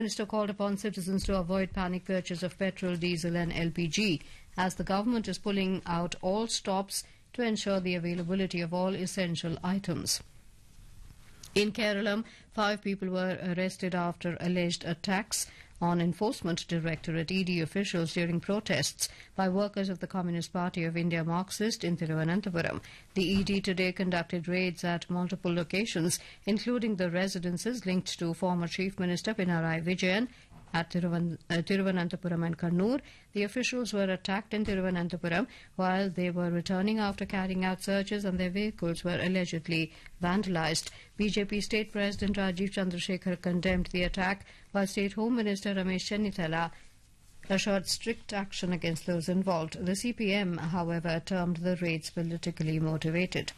Minister called upon citizens to avoid panic purchase of petrol, diesel and LPG as the government is pulling out all stops to ensure the availability of all essential items. In Kerala, 5 people were arrested after alleged attacks on Enforcement Directorate ED officials during protests by workers of the Communist Party of India Marxist in Thiruvananthapuram. The ED today conducted raids at multiple locations, including the residences linked to former Chief Minister Pinarayi Vijayan at Thiruvananthapuram and Kannur. The officials were attacked in Thiruvananthapuram while they were returning after carrying out searches, and their vehicles were allegedly vandalized. BJP State President Rajiv Chandrasekhar condemned the attack, while State Home Minister Ramesh Chennithala assured strict action against those involved. The CPM, however, termed the raids politically motivated.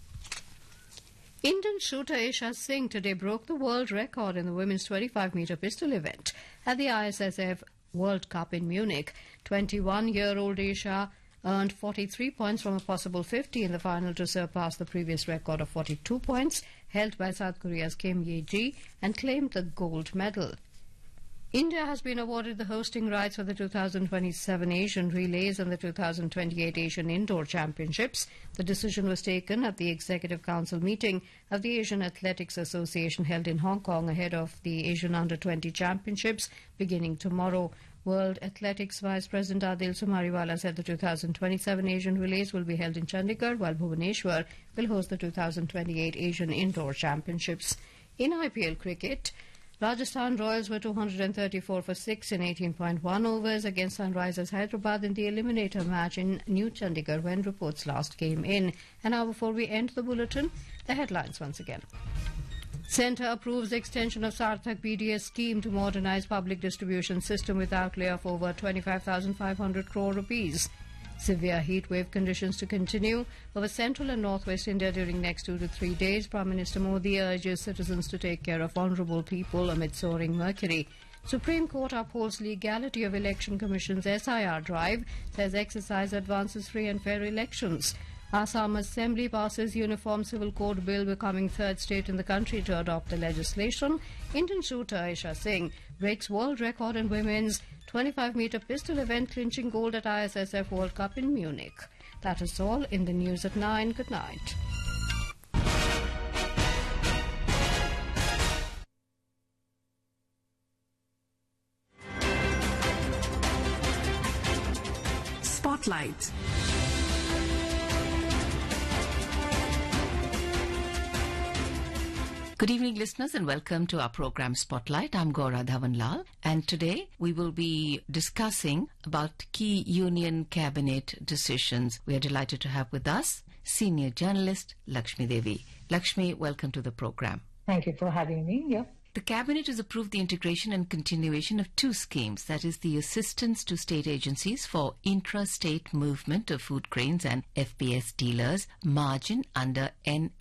Indian shooter Isha Singh today broke the world record in the women's 25-meter pistol event at the ISSF World Cup in Munich. 21-year-old Isha earned 43 points from a possible 50 in the final to surpass the previous record of 42 points held by South Korea's Kim Ye-ji and claimed the gold medal. India has been awarded the hosting rights for the 2027 Asian Relays and the 2028 Asian Indoor Championships. The decision was taken at the Executive Council meeting of the Asian Athletics Association held in Hong Kong ahead of the Asian Under-20 Championships beginning tomorrow. World Athletics Vice President Adil Sumariwala said the 2027 Asian Relays will be held in Chandigarh, while Bhubaneswar will host the 2028 Asian Indoor Championships. In IPL cricket, Rajasthan Royals were 234 for 6 in 18.1 overs against Sunrisers Hyderabad in the eliminator match in New Chandigarh when reports last came in. And now, before we end the bulletin, the headlines once again. Centre approves extension of Sarthak BDS scheme to modernise public distribution system with outlay of over 25,500 crore rupees. Severe heatwave conditions to continue over central and northwest India during next 2 to 3 days. Prime Minister Modi urges citizens to take care of vulnerable people amid soaring mercury. Supreme Court upholds legality of Election Commission's SIR drive, says exercise advances free and fair elections. Assam Assembly passes Uniform Civil Code Bill, becoming third state in the country to adopt the legislation. Indian shooter Isha Singh breaks world record in women's 25-meter pistol event, clinching gold at ISSF World Cup in Munich. That is all in the news at 9. Good night. Spotlight. Good evening, listeners, and welcome to our program Spotlight. I'm Gaura Dhawanlal, and today we will be discussing about key Union Cabinet decisions. We are delighted to have with us senior journalist Lakshmi Devi. Lakshmi, welcome to the program. Thank you for having me. Yeah. The Cabinet has approved the integration and continuation of 2 schemes, that is the assistance to state agencies for intra-state movement of food grains and FPS dealers, margin under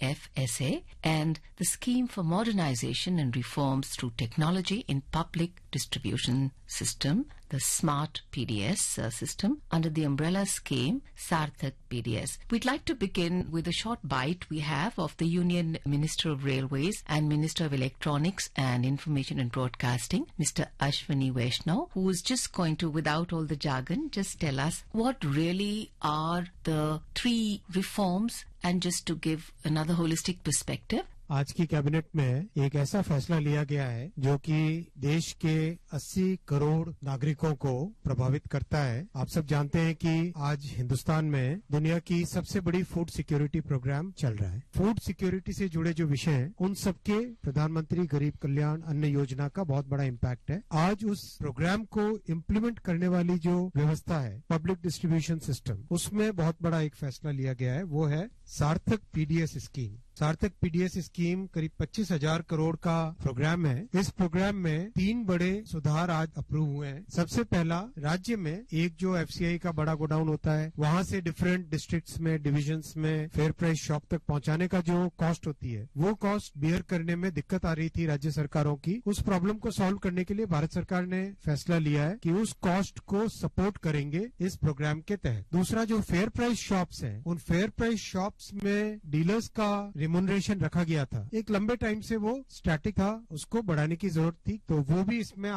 NFSA, and the scheme for modernization and reforms through technology in public distribution system, the Smart PDS system, under the umbrella scheme Sarthak PDS. We'd like to begin with a short bite we have of the Union Minister of Railways and Minister of Electronics and Information and Broadcasting, Mr. Ashwini Vaishnaw, who is just going to, without all the jargon, just tell us what really are the 3 reforms, and just to give another holistic perspective. आज की cabinet में एक ऐसा फैसला लिया गया है जो कि देश के 80 करोड़ नागरिकों को प्रभावित करता है। आप सब जानते हैं कि आज हिंदुस्तान में दुनिया की सबसे बड़ी फूड सिक्योरिटी प्रोग्राम चल रहा है। फूड सिक्योरिटी से जुड़े जो विषय हैं, उन सबके प्रधानमंत्री गरीब कल्याण अन्न योजना का बहुत बड़ा इम्पैक्ट है। आज उस प्रोग्राम को इम्प्लीमेंट करने वाली जो व्यवस्था है, पब्लिक डिस्ट्रीब्यूशन सिस्टम, उसमें बहुत बड़ा एक फैसला लिया गया है, वो है सार्थक पीडीएस स्कीम। सार्थक पीडीएस स्कीम करीब 25,000 करोड़ का प्रोग्राम है। इस प्रोग्राम में 3 बड़े सुधार आज अप्रूव हुए हैं। सबसे पहला, राज्य में एक जो एफसीआई का बड़ा गोडाउन होता है, वहां से डिफरेंट डिस्ट्रिक्ट्स में, डिविजन्स में फेयर प्राइस शॉप तक पहुंचाने का जो कॉस्ट होती है, वो कॉस्ट बियर करने में दिक्कत आ रही थी राज्य सरकारों की। उस प्रॉब्लम को सॉल्व करने के लिए भारत सरकार ने फैसला लिया है कि उस कॉस्ट को सपोर्ट करेंगे इस प्रोग्राम के तहत। दूसरा, जो फेयर प्राइस शॉप्स हैं, उन फेयर प्राइस शॉप्स में डीलर्स का रिमुनरेशन रखा गया था, एक लंबे टाइम से वो स्टैटिक था, उसको बढ़ाने की जरूरत थी, तो वो भी इसमें